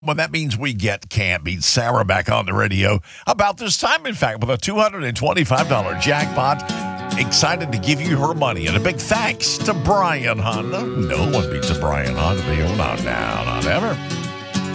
Well, that means we get Can't Beat Sarah back on the radio about this time, in fact, with a $225 jackpot. Excited to give you her money. And a big thanks to Brian Honda. No one beats a Brian Honda deal. Not now, not ever.